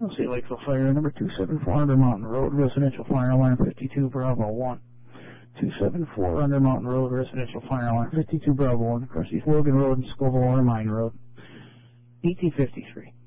Sea Lakeville Fire, number 274 Under Mountain Road, residential fire alarm 52 Bravo 1. 274 Under Mountain Road, residential fire alarm 52 Bravo 1, across East Logan Road and Scoville Water Mine Road. 1853.